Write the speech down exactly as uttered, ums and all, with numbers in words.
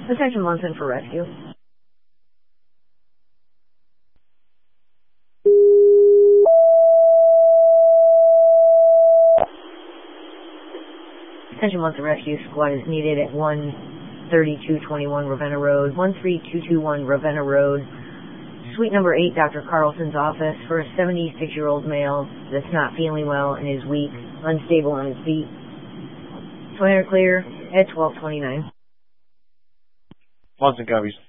Attention Munson for rescue. Attention Munson Rescue Squad is needed at one thirty-two twenty-one Ravenna Road, one three two two one Ravenna Road, suite number eight, Doctor Carlson's office, for a seventy-six-year-old male that's not feeling well and is weak, unstable on his feet. Twenty clear at twelve twenty-nine. Munson copies.